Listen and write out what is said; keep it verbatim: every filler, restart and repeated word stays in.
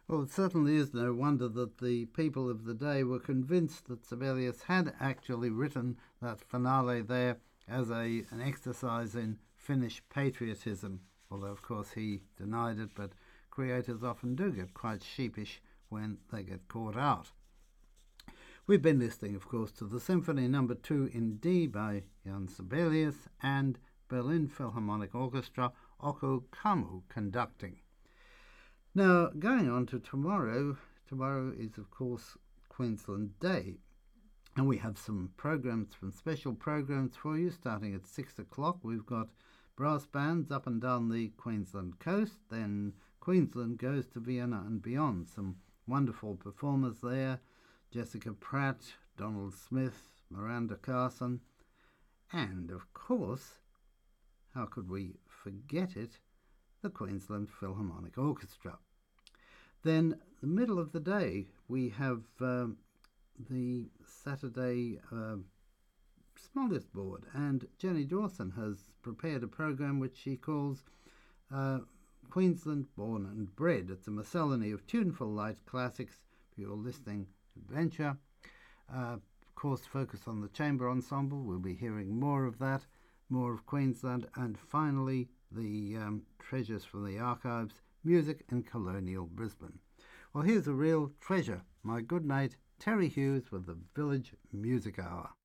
Well, it certainly is no wonder that the people of the day were convinced that Sibelius had actually written that finale there as a, an exercise in Finnish patriotism, although of course he denied it, but creators often do get quite sheepish when they get caught out. We've been listening, of course, to the Symphony Number two in D by Jan Sibelius and Berlin Philharmonic Orchestra, Oku Kamu conducting. Now, going on to tomorrow, tomorrow is, of course, Queensland Day, and we have some programs, some special programs for you, starting at six o'clock. We've got brass bands up and down the Queensland coast, then Queensland goes to Vienna and beyond. Some wonderful performers there, Jessica Pratt, Donald Smith, Miranda Carson, and, of course, how could we forget it, the Queensland Philharmonic Orchestra. Then, the middle of the day, we have um, the Saturday uh, smorgasbord, and Jenny Dawson has prepared a program which she calls uh, Queensland Born and Bred. It's a miscellany of tuneful light classics for your listening adventure. Uh, of course, focus on the chamber ensemble. We'll be hearing more of that, more of Queensland, and finally the um, treasures from the archives, music in colonial Brisbane. Well, here's a real treasure. My good mate Terry Hughes with the Village Music Hour.